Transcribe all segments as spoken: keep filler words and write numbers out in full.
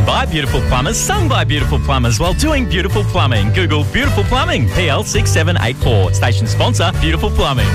Written by beautiful plumbers, sung by beautiful plumbers while doing beautiful plumbing. Google Beautiful Plumbing, P L six seven eight four. Station sponsor, Beautiful Plumbing.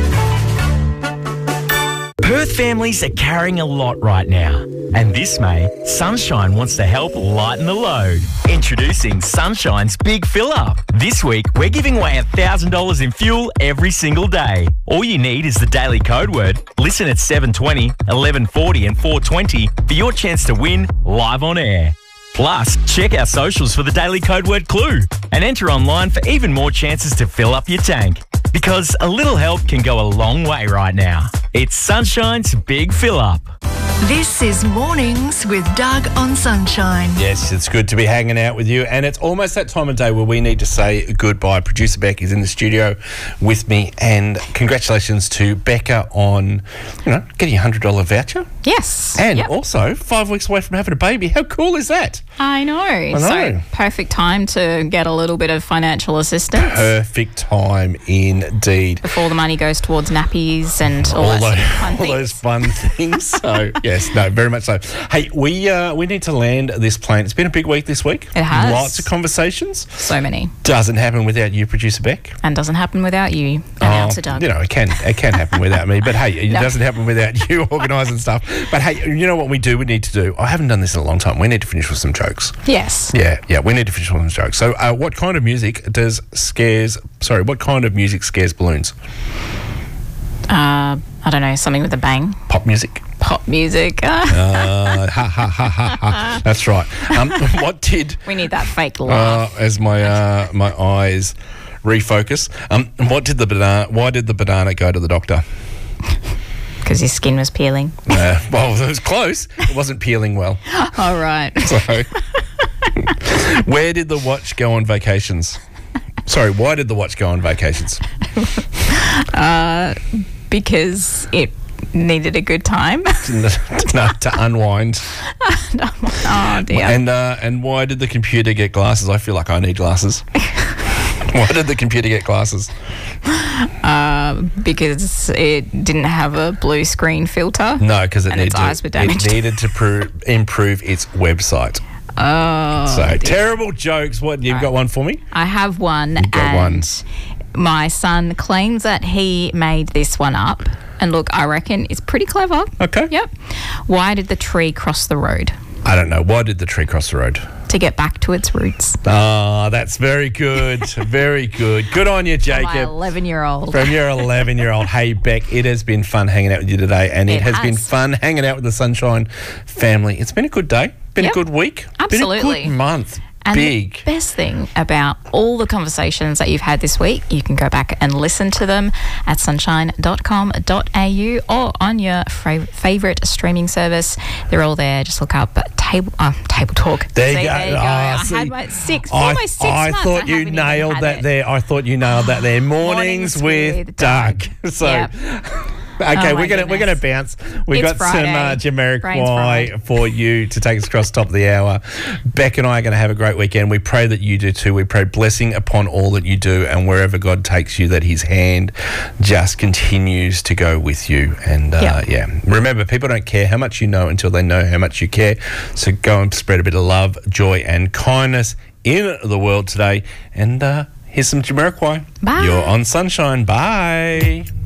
Perth families are carrying a lot right now. And this May, Sunshine wants to help lighten the load. Introducing Sunshine's Big Fill Up. This week, we're giving away one thousand dollars in fuel every single day. All you need is the daily code word. Listen at seven twenty, eleven forty and four twenty for your chance to win live on air. Plus, check our socials for the daily code word clue and enter online for even more chances to fill up your tank. Because a little help can go a long way right now. It's Sunshine's Big Fill Up. This is Mornings with Doug on Sunshine. Yes, it's good to be hanging out with you, and it's almost that time of day where we need to say goodbye. Producer Beck is in the studio with me, and congratulations to Becca on, you know, getting a one hundred dollars voucher. Yes. And yep. also five weeks away from having a baby. How cool is that? I know. I know. So perfect time to get a little bit of financial assistance. Perfect time indeed. Before the money goes towards nappies and all, all, that those, fun all things. those fun things. So, yes, no, very much so. Hey, we uh, we need to land this plane. It's been a big week this week. It has. Lots of conversations. So many. Doesn't happen without you, Producer Beck. And doesn't happen without you, announcer oh, Doug. You know, it can it can happen without me. But, hey, it No. doesn't happen without you organising stuff. But, hey, you know what we do? We need to do? I haven't done this in a long time. We need to finish with some jokes. Yes. Yeah, yeah, we need to finish with some jokes. So, uh, what kind of music does scares... Sorry, what kind of music scares balloons? Uh, I don't know, something with a bang. Pop music. Pop music. uh, ha, ha, ha, ha, ha. That's right. Um, what did... We need that fake laugh. Uh, as my uh, my eyes refocus. Um, what did the banana... Why did the banana go to the doctor? Because his skin was peeling. Uh, well, it was close. It wasn't peeling well. All right. So, where did the watch go on vacations? Sorry, why did the watch go on vacations? Uh, because it needed a good time. no, to unwind. Oh, dear. And uh, and why did the computer get glasses? I feel like I need glasses. Why did the computer get glasses? Uh, because it didn't have a blue screen filter. No, because it, And its eyes were it damaged. needed to pro- improve its website. Oh, So, dear. terrible jokes. What, you've All got right. one for me? I have one. You've got and one. My son claims that he made this one up. And look, I reckon it's pretty clever. Okay. Yep. Why did the tree cross the road? I don't know. Why did the tree cross the road? To get back to its roots. Oh, that's very good. Very good. Good on you, My Jacob. eleven-year-old. From your eleven-year-old. Hey, Beck, it has been fun hanging out with you today, and it, It has, has. been fun hanging out with the Sunshine family. It's been a good day. Been Yep. a good week. Absolutely. Been a good month. And Big. the best thing about all the conversations that you've had this week, you can go back and listen to them at sunshine dot com dot a u or on your fra- favourite streaming service. They're all there. Just look up table uh, table talk. There you See, go. There you go. Ah, I see, had my six, I, almost six I months. thought I you haven't even nailed had that it. there. I thought you nailed that there. Mornings, Mornings with, with Doug. Doug. So. Yep. Okay, Oh, we're my gonna we're gonna goodness. bounce. We've It's got some uh, Friday. Jamiroquai Brain's fried. for you to take us across the top of the hour. Beck and I are going to have a great weekend. We pray that you do too. We pray blessing upon all that you do, and wherever God takes you, that His hand just continues to go with you. And uh, Yep. yeah, remember, people don't care how much you know until they know how much you care. So go and spread a bit of love, joy, and kindness in the world today. And uh, here's some Jamiroquai. Bye. You're on Sunshine. Bye.